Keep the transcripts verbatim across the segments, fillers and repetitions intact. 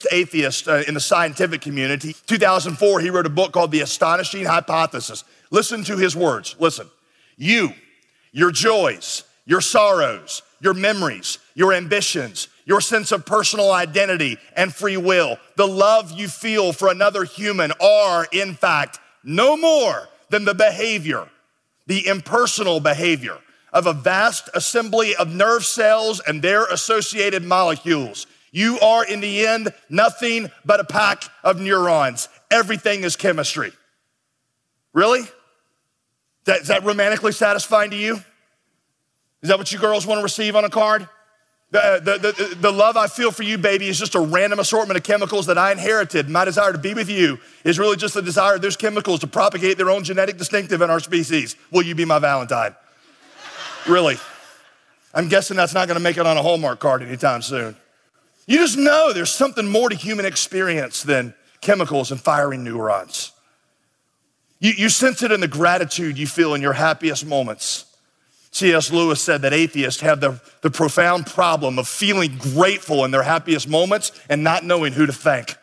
atheist uh, in the scientific community. two thousand four, he wrote a book called The Astonishing Hypothesis. Listen to his words. Listen. You, your joys, your sorrows, your memories, your ambitions, your sense of personal identity and free will, the love you feel for another human are, in fact, no more than the behavior, the impersonal behavior of a vast assembly of nerve cells and their associated molecules. You are, in the end, nothing but a pack of neurons. Everything is chemistry. Really? Is that romantically satisfying to you? Is that what you girls want to receive on a card? The, the, the, the love I feel for you, baby, is just a random assortment of chemicals that I inherited. My desire to be with you is really just the desire of those chemicals to propagate their own genetic distinctive in our species. Will you be my Valentine? Really? I'm guessing that's not going to make it on a Hallmark card anytime soon. You just know there's something more to human experience than chemicals and firing neurons. You, you sense it in the gratitude you feel in your happiest moments. C S Lewis said that atheists have the, the profound problem of feeling grateful in their happiest moments and not knowing who to thank.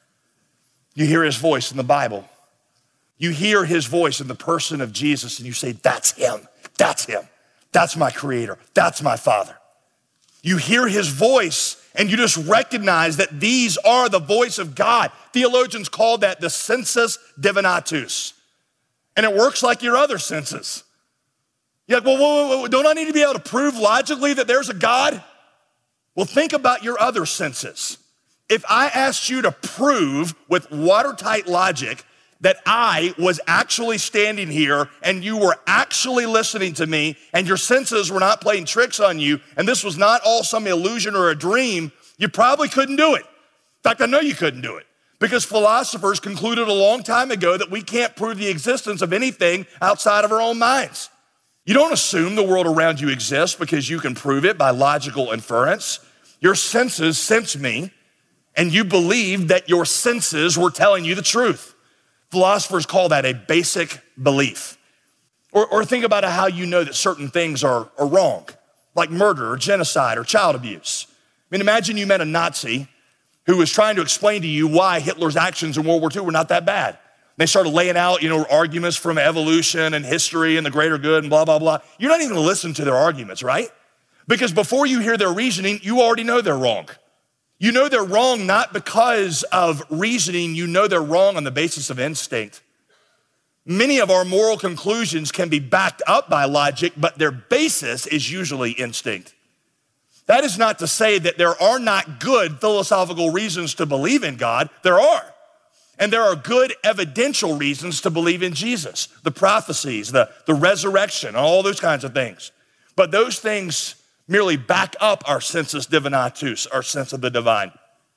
You hear his voice in the Bible. You hear his voice in the person of Jesus and you say, that's him, that's him, that's my creator, that's my father. You hear his voice and you just recognize that these are the voice of God. Theologians call that the sensus divinatus. And it works like your other senses. You're like, well, whoa, whoa, whoa, don't I need to be able to prove logically that there's a God? Well, think about your other senses. If I asked you to prove with watertight logic that I was actually standing here and you were actually listening to me and your senses were not playing tricks on you and this was not all some illusion or a dream, you probably couldn't do it. In fact, I know you couldn't do it because philosophers concluded a long time ago that we can't prove the existence of anything outside of our own minds. You don't assume the world around you exists because you can prove it by logical inference. Your senses sense me, and you believe that your senses were telling you the truth. Philosophers call that a basic belief. Or, or think about how you know that certain things are, are wrong, like murder or genocide or child abuse. I mean, imagine you met a Nazi who was trying to explain to you why Hitler's actions in World War Two were not that bad. They started laying out, you know, arguments from evolution and history and the greater good and blah, blah, blah. You're not even gonna listen to their arguments, right? Because before you hear their reasoning, you already know they're wrong. You know they're wrong not because of reasoning, you know they're wrong on the basis of instinct. Many of our moral conclusions can be backed up by logic, but their basis is usually instinct. That is not to say that there are not good philosophical reasons to believe in God. There are. And there are good evidential reasons to believe in Jesus, the prophecies, the, the resurrection, all those kinds of things. But those things merely back up our sensus divinatus, our sense of the divine.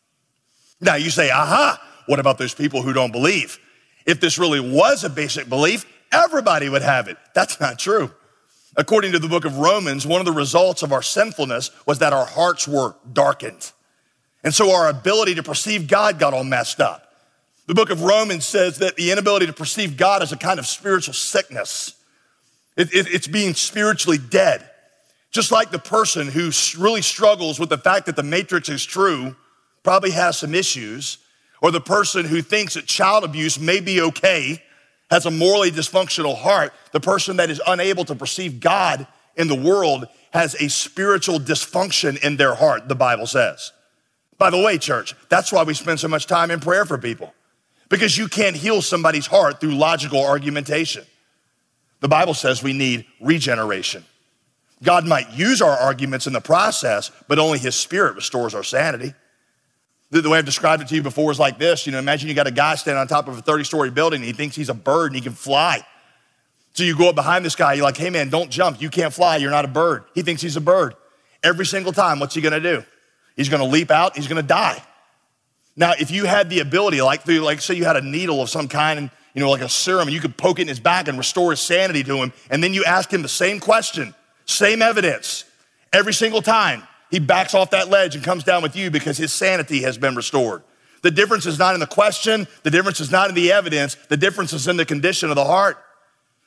Now you say, aha, what about those people who don't believe? If this really was a basic belief, everybody would have it. That's not true. According to the book of Romans, one of the results of our sinfulness was that our hearts were darkened. And so our ability to perceive God got all messed up. The book of Romans says that the inability to perceive God is a kind of spiritual sickness. It, it, it's being spiritually dead. Just like the person who really struggles with the fact that the matrix is true probably has some issues, or the person who thinks that child abuse may be okay, has a morally dysfunctional heart, the person that is unable to perceive God in the world has a spiritual dysfunction in their heart, the Bible says. By the way, church, that's why we spend so much time in prayer for people. Because you can't heal somebody's heart through logical argumentation. The Bible says we need regeneration. God might use our arguments in the process, but only his spirit restores our sanity. The way I've described it to you before is like this. You know, imagine you got a guy standing on top of a thirty-story building and he thinks he's a bird and he can fly. So you go up behind this guy, you're like, hey man, don't jump. You can't fly, you're not a bird. He thinks he's a bird. Every single time, what's he gonna do? He's gonna leap out, he's gonna die. Now, if you had the ability, like through, like say you had a needle of some kind, and you know, like a serum, and you could poke it in his back and restore his sanity to him, and then you ask him the same question, same evidence, every single time, he backs off that ledge and comes down with you because his sanity has been restored. The difference is not in the question, the difference is not in the evidence, the difference is in the condition of the heart.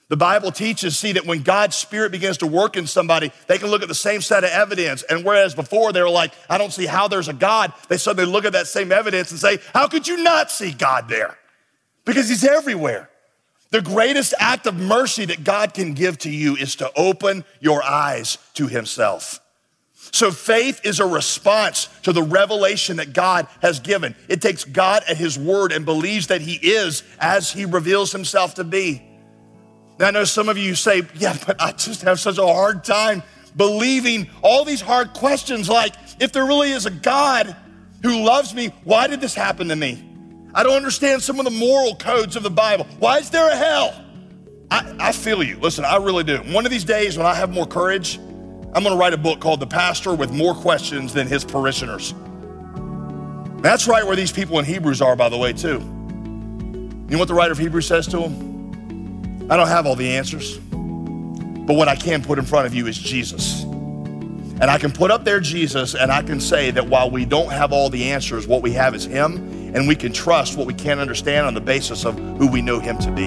The Bible teaches, see, that when God's Spirit begins to work in somebody, they can look at the same set of evidence. And whereas before they were like, I don't see how there's a God, they suddenly look at that same evidence and say, how could you not see God there? Because he's everywhere. The greatest act of mercy that God can give to you is to open your eyes to himself. So faith is a response to the revelation that God has given. It takes God at his word and believes that he is as he reveals himself to be. Now, I know some of you say, yeah, but I just have such a hard time believing all these hard questions like, if there really is a God who loves me, why did this happen to me? I don't understand some of the moral codes of the Bible. Why is there a hell? I, I feel you. Listen, I really do. One of these days when I have more courage, I'm gonna write a book called The Pastor with More Questions Than His Parishioners. That's right where these people in Hebrews are, by the way, too. You know what the writer of Hebrews says to them? I don't have all the answers, but what I can put in front of you is Jesus. And I can put up there Jesus, and I can say that while we don't have all the answers, what we have is him, and we can trust what we can't understand on the basis of who we know him to be.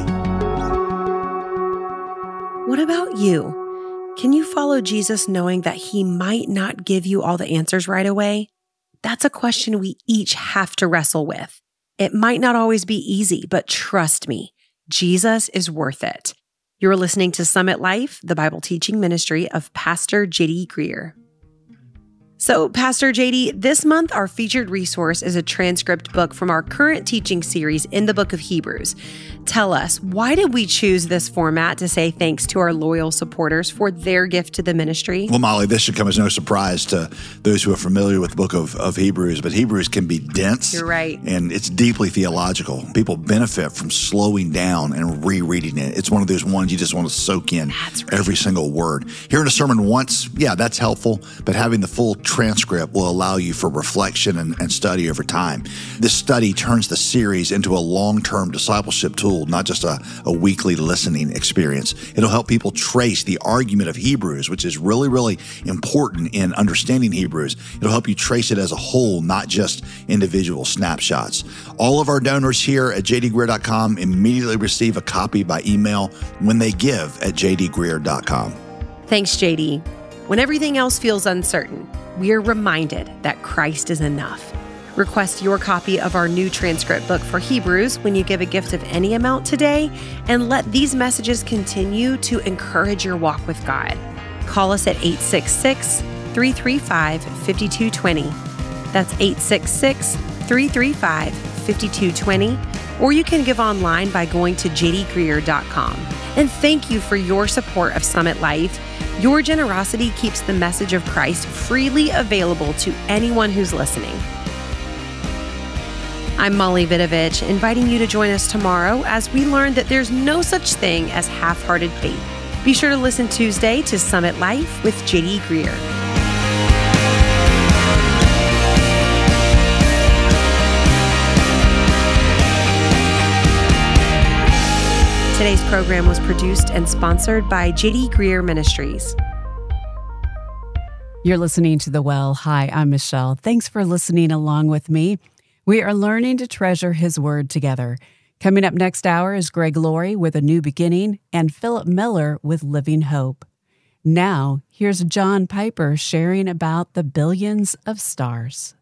What about you? Can you follow Jesus knowing that he might not give you all the answers right away? That's a question we each have to wrestle with. It might not always be easy, but trust me, Jesus is worth it. You're listening to Summit Life, the Bible teaching ministry of Pastor J D Greear. So, Pastor J D, this month our featured resource is a transcript book from our current teaching series in the book of Hebrews. Tell us, why did we choose this format to say thanks to our loyal supporters for their gift to the ministry? Well, Molly, this should come as no surprise to those who are familiar with the book of, of Hebrews, but Hebrews can be dense. You're right. And it's deeply theological. People benefit from slowing down and rereading it. It's one of those ones you just want to soak in Right. every single word. Hearing a sermon once, yeah, that's helpful, but having the full transcript will allow you for reflection and, and study over time. This study turns the series into a long-term discipleship tool, not just a, a weekly listening experience. It'll help people trace the argument of Hebrews, which is really, really important in understanding Hebrews. It'll help you trace it as a whole, not just individual snapshots. All of our donors here at j d greear dot com immediately receive a copy by email when they give at j d greear dot com. Thanks, J D. When everything else feels uncertain, we are reminded that Christ is enough. Request your copy of our new transcript book for Hebrews when you give a gift of any amount today, and let these messages continue to encourage your walk with God. Call us at eight six six, three three five, five two two zero. That's eight six six, three three five, five two two zero, or you can give online by going to j d greear dot com. And thank you for your support of Summit Life. Your generosity keeps the message of Christ freely available to anyone who's listening. I'm Molly Vidovich, inviting you to join us tomorrow as we learn that there's no such thing as half-hearted faith. Be sure to listen Tuesday to Summit Life with J D Greear. Today's program was produced and sponsored by J D Greear Ministries. You're listening to The Well. Hi, I'm Michelle. Thanks for listening along with me. We are learning to treasure His Word together. Coming up next hour is Greg Laurie with A New Beginning and Philip Miller with Living Hope. Now, here's John Piper sharing about the billions of stars.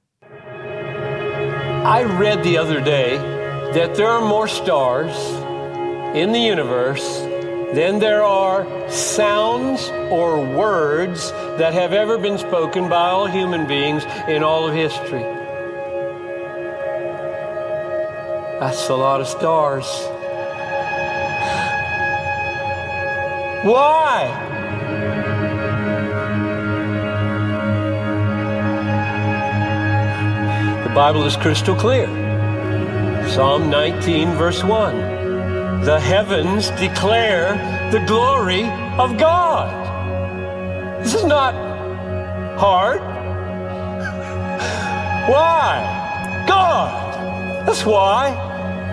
I read the other day that there are more stars in the universe than there are sounds or words that have ever been spoken by all human beings in all of history. That's a lot of stars. Why? The Bible is crystal clear. Psalm nineteen, verse one. The heavens declare the glory of God. This is not hard. Why? God. That's why.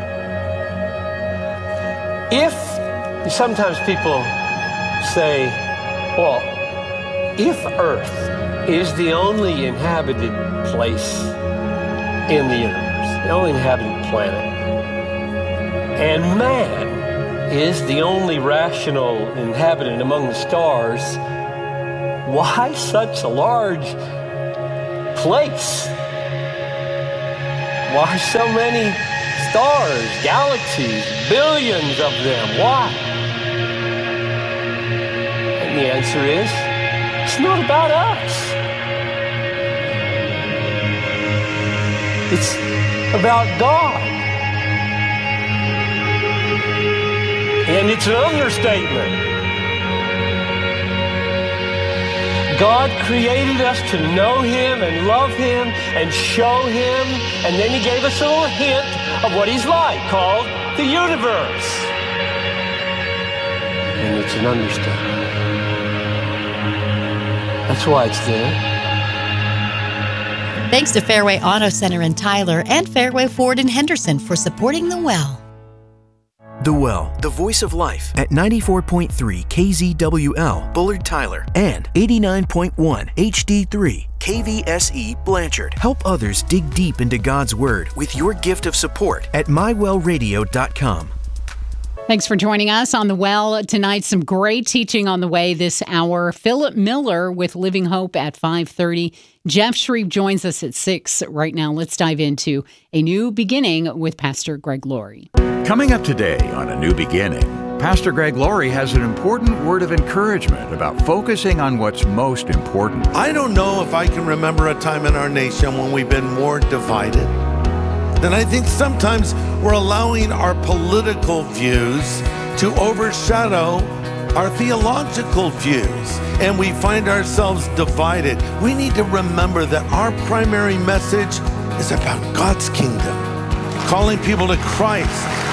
If, sometimes people say, well, if Earth is the only inhabited place in the universe, the only inhabited planet, and man is the only rational inhabitant among the stars, why such a large place? Why so many stars, galaxies, billions of them? Why? And the answer is, it's not about us. It's about God. And it's an understatement. God created us to know Him and love Him and show Him, and then He gave us a little hint of what He's like, called the universe. And it's an understatement. That's why it's there. Thanks to Fairway Auto Center in Tyler and Fairway Ford in Henderson for supporting The Well. The Well, the voice of life at ninety-four point three K Z W L, Bullard, Tyler, and eighty-nine point one H D three K V S E, Blanchard. Help others dig deep into God's Word with your gift of support at my well radio dot com. Thanks for joining us on The Well tonight. Some great teaching on the way this hour. Philip Miller with Living Hope at five thirty. Jeff Shreve joins us at six. Right now, let's dive into A New Beginning with Pastor Greg Laurie. Coming up today on A New Beginning, Pastor Greg Laurie has an important word of encouragement about focusing on what's most important. I don't know if I can remember a time in our nation when we've been more divided. And I think sometimes we're allowing our political views to overshadow our theological views, and we find ourselves divided. We need to remember that our primary message is about God's kingdom, calling people to Christ,